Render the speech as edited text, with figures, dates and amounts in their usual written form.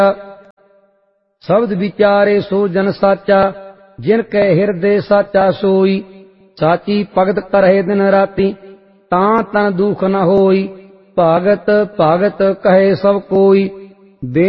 शब्द विचारे सो जन साचा, जिन कै हिरदे साचा सोई। साची भगत करहे दिन राती, तां तन दुख न होई। भागत भागत कहे सब कोई,